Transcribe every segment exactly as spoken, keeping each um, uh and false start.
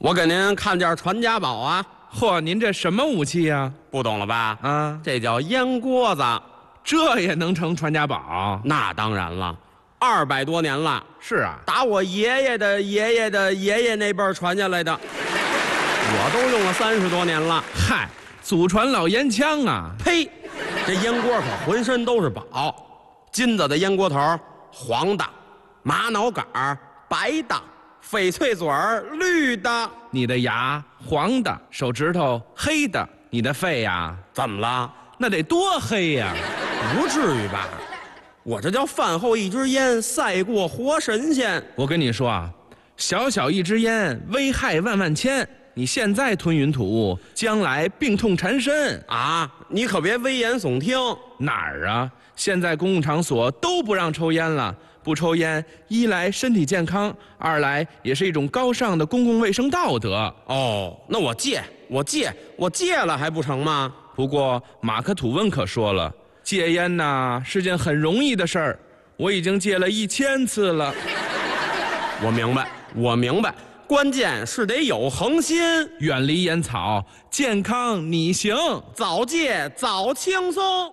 我给您看件传家宝啊。 嚯，您这什么武器呀？ 不懂了吧？ 啊， 这叫烟锅子。 这也能成传家宝？ 那当然了，二百多年了。 是啊， 打我爷爷的爷爷的爷爷那辈儿传下来的，我都用了三十多年了。 嗨，祖传老烟枪啊！ 呸，这烟锅可浑身都是宝，金子的烟锅头，黄的；玛瑙杆儿，白的；翡翠嘴儿，绿的。 你的牙黄的，手指头黑的，你的肺呀？ 怎么了？ 那得多黑呀！ 不至于吧？我这叫饭后一支烟，赛过活神仙。 我跟你说啊，小小一支烟，危害万万千。你现在吞云吐雾，将来病痛缠身啊！你可别危言耸听。 哪儿啊？现在公共场所都不让抽烟了。不抽烟，一来身体健康，二来也是一种高尚的公共卫生道德。 哦，那我戒，我戒，我戒了还不成吗？ 不过马克吐温可说了，戒烟呐是件很容易的事儿，我已经戒了一千次了。 我明白，我明白，关键是得有恒心， 远离烟草，健康你行， 早戒早轻松。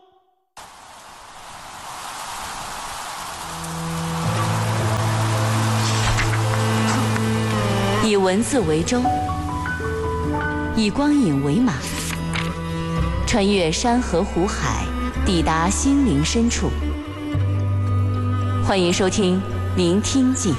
以文字为舟，以光影为马，穿越山河湖海，抵达心灵深处。欢迎收听《聆听记》。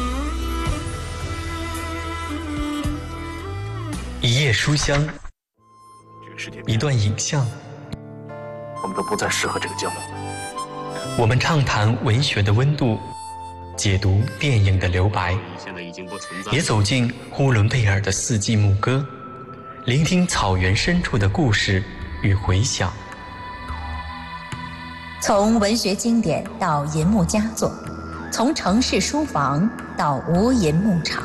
一页书香，一段影像， 我们都不再适合这个节目。 我们畅谈文学的温度，解读电影的留白，也走进呼伦贝尔的四季牧歌，聆听草原深处的故事与回响。 从文学经典到银幕佳作，从城市书房到无垠牧场，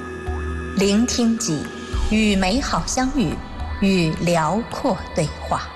聆听记，与美好相遇，与辽阔对话。